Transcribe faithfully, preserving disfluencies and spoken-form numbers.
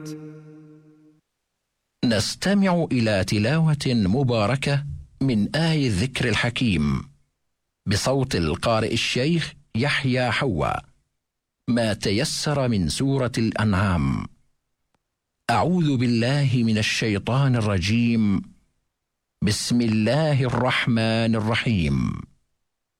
نستمع إلى تلاوة مباركة من آي الذكر الحكيم بصوت القارئ الشيخ يحيى حواء، ما تيسر من سورة الأنعام. أعوذ بالله من الشيطان الرجيم. بسم الله الرحمن الرحيم.